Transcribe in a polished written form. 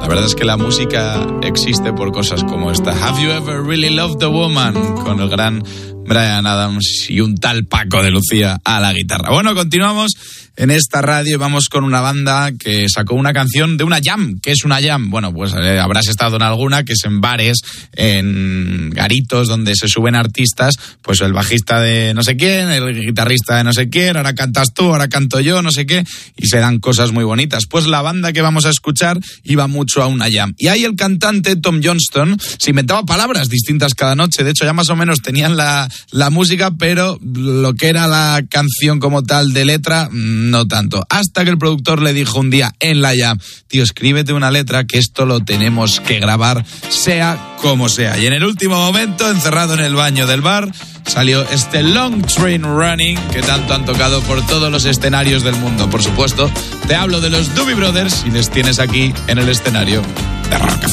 verdad es que la música existe por cosas como esta. Have you ever really loved a woman? Con el gran Bryan Adams y un tal Paco de Lucía a la guitarra. Bueno, continuamos en esta radio y vamos con una banda que sacó una canción de una jam. ¿Qué es una jam? Bueno, pues habrás estado en alguna, que es en bares, en garitos donde se suben artistas, pues el bajista de no sé quién, el guitarrista de no sé quién, ahora cantas tú, ahora canto yo, no sé qué, y se dan cosas muy bonitas. Pues la banda que vamos a escuchar iba mucho a una jam. Y ahí el cantante, Tom Johnston, se inventaba palabras distintas cada noche. De hecho, ya más o menos tenían la música, pero lo que era la canción como tal de letra, no tanto. Hasta que el productor le dijo un día en la jam: tío, escríbete una letra que esto lo tenemos que grabar, sea como sea. Y en el último momento, encerrado en el baño del bar, salió este Long Train Running que tanto han tocado por todos los escenarios del mundo. Por supuesto, te hablo de los Doobie Brothers y les tienes aquí en el escenario de Rock.